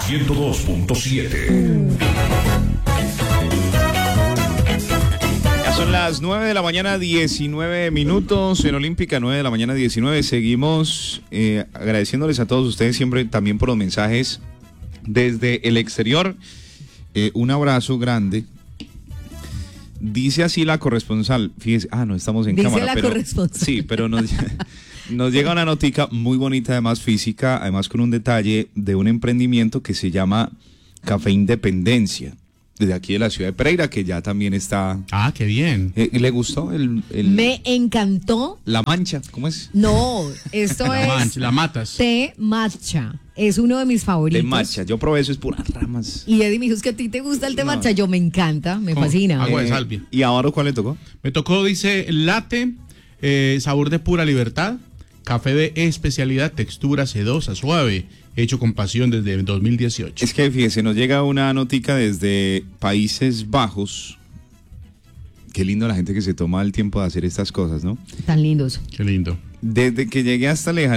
102.7. Son las 9 de la mañana, 19 minutos en Olímpica, 9 de la mañana, 19. Seguimos agradeciéndoles a todos ustedes siempre también por los mensajes desde el exterior. Un abrazo grande. Dice así la corresponsal, fíjese, no estamos en dice cámara. La corresponsal. Sí, pero nos llega una notica muy bonita, además física, además con un detalle de un emprendimiento que se llama Café Independencia, desde aquí de la ciudad de Pereira, que ya también está... Qué bien. ¿Le gustó Me encantó. La mancha? ¿Cómo es? No, esto es... La matas. Té matcha. Es uno de mis favoritos. Té matcha. Yo probé eso, es puras ramas. Y Eddie me dijo, es que a ti te gusta el té matcha. Yo me encanta, me fascina. Agua de salvia. ¿Y ahora cuál le tocó? Me tocó, dice, latte, sabor de pura libertad, café de especialidad, textura sedosa, suave, hecho con pasión desde 2018. Es que fíjese, nos llega una notica desde Países Bajos. Qué lindo la gente que se toma el tiempo de hacer estas cosas, ¿no? Tan lindos. Qué lindo. Desde que llegué hasta Lejanía